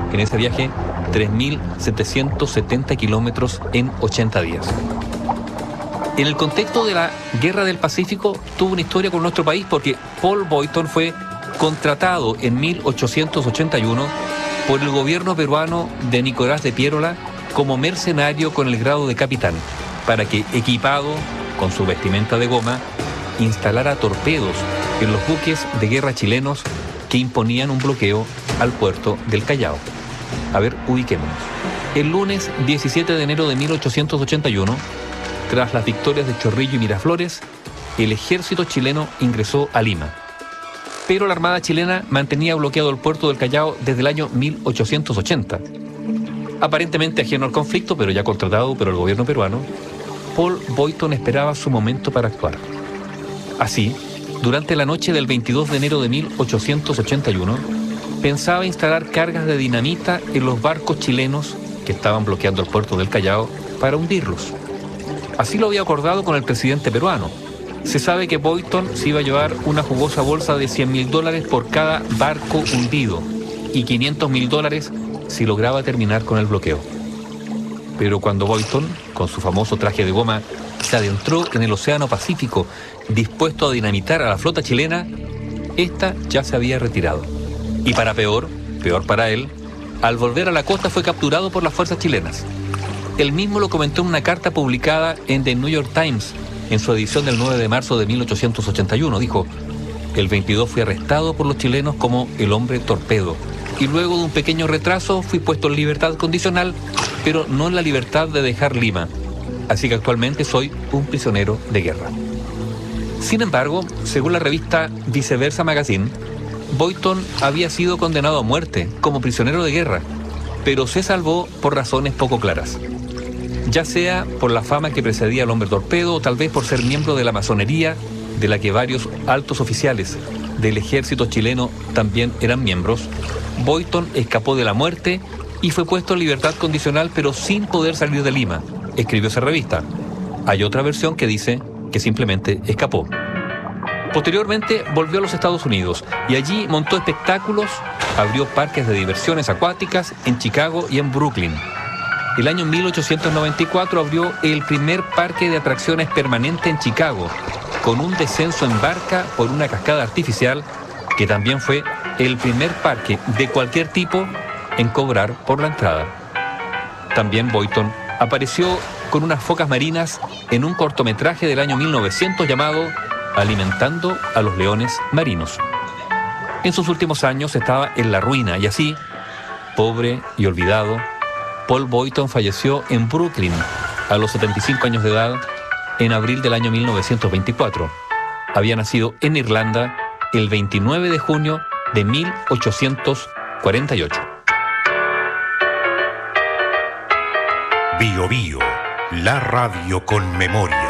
en ese viaje 3.770 kilómetros en 80 días. En el contexto de la Guerra del Pacífico tuvo una historia con nuestro país porque Paul Boyton fue contratado en 1881 por el gobierno peruano de Nicolás de Piérola como mercenario con el grado de capitán, para que, equipado con su vestimenta de goma, instalara torpedos en los buques de guerra chilenos que imponían un bloqueo al puerto del Callao. A ver, ubiquémonos. El lunes 17 de enero de 1881, tras las victorias de Chorrillo y Miraflores, el ejército chileno ingresó a Lima. Pero la Armada chilena mantenía bloqueado el puerto del Callao desde el año 1880. Aparentemente ajeno al conflicto, pero ya contratado por el gobierno peruano, Paul Boyton esperaba su momento para actuar. Así, durante la noche del 22 de enero de 1881, pensaba instalar cargas de dinamita en los barcos chilenos que estaban bloqueando el puerto del Callao para hundirlos. Así lo había acordado con el presidente peruano. Se sabe que Boyton se iba a llevar una jugosa bolsa de $100.000 por cada barco hundido y $500.000 si lograba terminar con el bloqueo. Pero cuando Boyton, con su famoso traje de goma, se adentró en el Océano Pacífico dispuesto a dinamitar a la flota chilena, esta ya se había retirado. Y para peor para él, al volver a la costa fue capturado por las fuerzas chilenas. Él mismo lo comentó en una carta publicada en The New York Times, en su edición del 9 de marzo de 1881. Dijo: el 22 fui arrestado por los chilenos como el hombre torpedo, y luego de un pequeño retraso fui puesto en libertad condicional, pero no en la libertad de dejar Lima. Así que actualmente soy un prisionero de guerra. Sin embargo, según la revista Viceversa Magazine, Boyton había sido condenado a muerte como prisionero de guerra, pero se salvó por razones poco claras. Ya sea por la fama que precedía al hombre torpedo o tal vez por ser miembro de la masonería, de la que varios altos oficiales del ejército chileno también eran miembros, Boyton escapó de la muerte y fue puesto en libertad condicional pero sin poder salir de Lima, escribió esa revista. Hay otra versión que dice que simplemente escapó. Posteriormente volvió a los Estados Unidos y allí montó espectáculos, abrió parques de diversiones acuáticas en Chicago y en Brooklyn. El año 1894 abrió el primer parque de atracciones permanente en Chicago, con un descenso en barca por una cascada artificial, que también fue el primer parque de cualquier tipo en cobrar por la entrada. También Boyton apareció con unas focas marinas en un cortometraje del año 1900 llamado Alimentando a los leones marinos. En sus últimos años estaba en la ruina y así, pobre y olvidado, Paul Boyton falleció en Brooklyn a los 75 años de edad en abril del año 1924. Había nacido en Irlanda el 29 de junio de 1848. Bio Bio, la radio con memoria.